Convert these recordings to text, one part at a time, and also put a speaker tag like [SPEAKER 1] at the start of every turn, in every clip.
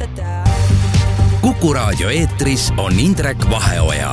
[SPEAKER 1] Kuku Raadio eetris on Indrek Vaheoja.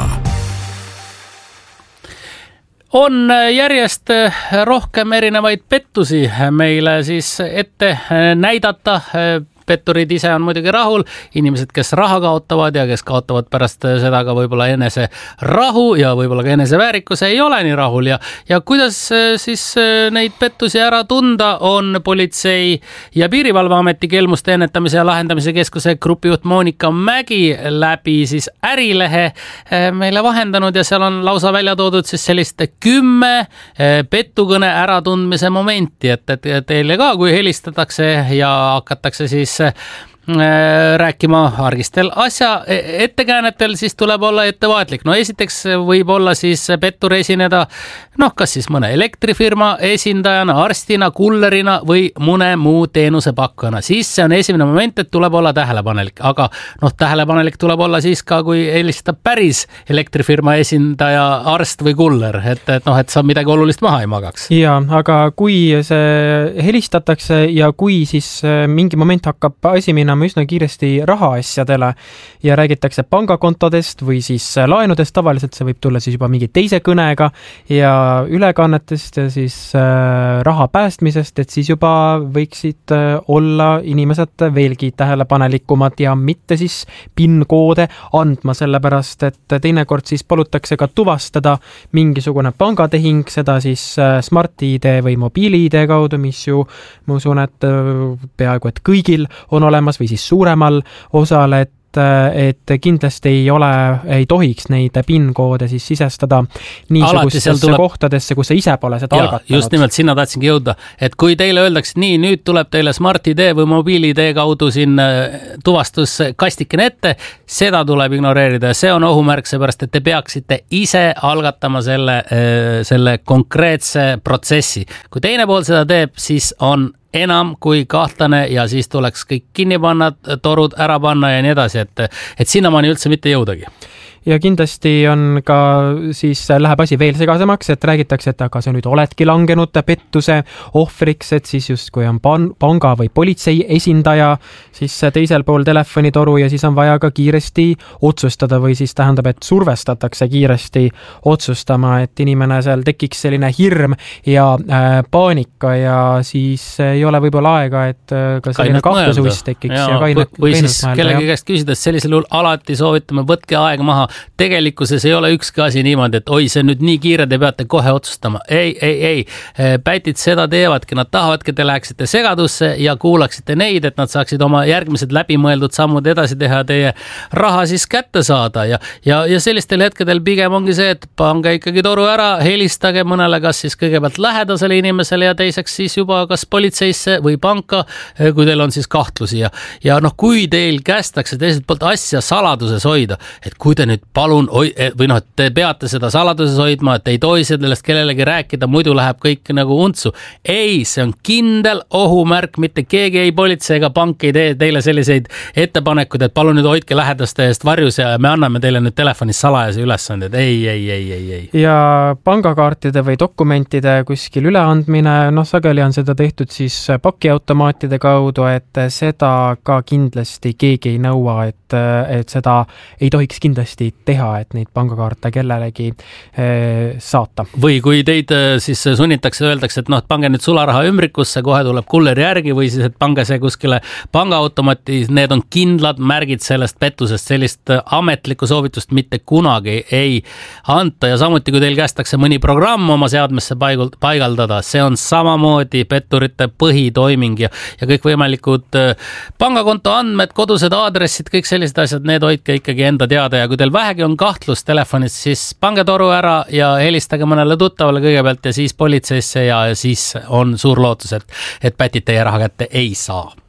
[SPEAKER 2] On järjest rohkem erinevaid pettusi meile siis ette näidata. Petturid ise on muidugi rahul, inimesed, kes raha kaotavad ja kes kaotavad pärast seda ka võib-olla enese rahu ja võib-olla ka enese väärikuse ei ole nii rahul ja kuidas siis neid pettusi ära tunda, on Politsei- ja Piirivalveameti kelmuste ennetamise ja lahendamise keskuse grupijuht Monika Mägi läbi siis Ärilehe meile vahendanud ja seal on lausa välja toodud siis sellist 10 pettukõne äratundmise momenti, et teile ka, kui helistatakse ja hakatakse siis rääkima argistel asja ettekäänetel, siis tuleb olla ettevaatlik. No esiteks võib olla siis pettur esineda kas siis mõne elektrifirma esindajana, arstina, kullerina või mõne muu teenusepakkujana. Siis see on esimene moment, et tuleb olla tähelepanelik, aga tähelepanelik tuleb olla siis ka, kui helistab päris elektrifirma esindaja, arst või kuller, et sa midagi olulist maha ei magaks.
[SPEAKER 3] Ja, aga kui see helistatakse ja kui siis mingi moment hakkab asi minema üsna kiiresti rahaasjadele ja räägitakse pangakontodest või siis laenudest, tavaliselt see võib tulla siis juba mingi teise kõnega ja ülekannetest ja siis raha päästmisest, et siis juba võiksid olla inimesed veelgi tähelepanelikumad ja mitte siis PIN-koode andma, sellepärast et teinekord siis palutakse ka tuvastada mingisugune pangatehing, seda siis Smart-ID või mobiili-ID kaudu, mis ju ma usun, et peaaegu et kõigil on olemas või siis suuremal osal, et kindlasti ei tohiks neid PIN-koode siis sisestada niisugustesse kohtadesse, kus sa ise pole seda algatanud.
[SPEAKER 2] Just nimelt sinna tahtsingi jõuda, et kui teile öeldakse nii, nüüd tuleb teile Smart-ID või mobiili-ID kaudu siin tuvastuskastikene ette, seda tuleb ignoreerida ja see on ohumärk, seepärast, et te peaksite ise algatama selle konkreetse protsessi. Kui teine pool seda teeb, siis on enam kui kahtlane ja siis tuleks kõik kinni panna, torud ära panna ja nii edasi, et sinnamaani üldse mitte jõudagi.
[SPEAKER 3] Ja kindlasti on ka siis läheb asi veel segasemaks, et räägitakse, et aga sa nüüd oledki langenud pettuse ohvriks, et siis just kui on panga või politsei esindaja, siis teisel pool telefonitoru ja siis on vaja ka kiiresti otsustada või siis tähendab, et survestatakse kiiresti otsustama, et inimene seal tekiks selline hirm ja paanika ja siis ei ole võib-olla aega, et ka selline kahtlusuvist tekiks ja
[SPEAKER 2] või siis kellegi käest küsida, et sellisel juhul alati soovitame, võtke aeg maha. Tegelikkuses ei ole ükski asi niimoodi, et oi, see nüüd nii kiire, te peate kohe otsustama. Ei. Pätid seda teevadki, nad tahavadki, et te läheksite segadusse ja kuulaksite neid, et nad saaksid oma järgmised läbimõeldud sammud edasi teha, teie raha siis kätte saada ja sellistel hetkedel pigem ongi see, et pange ikkagi toru ära, helistage mõnele kas siis kõigepealt lähedasele inimesele ja teiseks siis juba kas politseisse või panka, kui teil on siis kahtlusi ja kui teil kästakse teiselt poolt asja saladuses hoida, et kui te nüüd palun, et te peate seda saladuses hoidma, et ei tohi sellest kellelegi rääkida, muidu läheb kõik nagu untsu. Ei, see on kindel ohumärk, mitte keegi ei politsei ega pank ei tee teile selliseid ettepanekuid, et palun nüüd hoidke lähedaste eest varjus ja me anname teile nüüd telefonis salajasi ülesanded. Ei.
[SPEAKER 3] Ja pangakaartide või dokumentide kuskil üleandmine, sageli on seda tehtud siis pakiautomaatide kaudu, et seda ka kindlasti keegi ei nõua, et seda ei tohiks kindlasti teha, et neid pangakaarte kellelegi saata.
[SPEAKER 2] Või kui teid siis sunnitakse, öeldakse, et pange nüüd sularaha ümbrikusse, kohe tuleb kuller järgi või siis, et pange see kuskile pangaautomaati, need on kindlad märgid sellest pettusest, sellist ametlikku soovitust mitte kunagi ei anta ja samuti, kui teil kästakse mõni programm oma seadmesse paigaldada, see on samamoodi petturite põhitoiming ja kõik võimalikud pangakonto andmed, kodused aadressid, kõik sellised asjad, need hoidke ikkagi enda teada ja kui teil vähegi on kahtlus telefonis, siis pange toru ära ja helistage mõnele tuttavale kõigepealt ja siis politseisse ja siis on suur lootus, et pätid teie raha kätte ei saa.